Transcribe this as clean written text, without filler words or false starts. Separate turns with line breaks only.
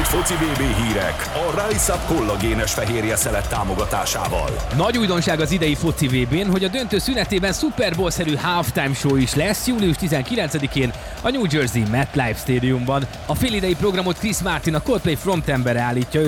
Nagy foci VB hírek a Rise Up kollagénes fehérje szelet támogatásával.
Nagy újdonság az idei foci VB-n, hogy a döntő szünetében Super Bowl-szerű halftime show is lesz július 19-én a New Jersey MetLife Stadiumban. A félidei programot Chris Martin, a Coldplay frontembere állítja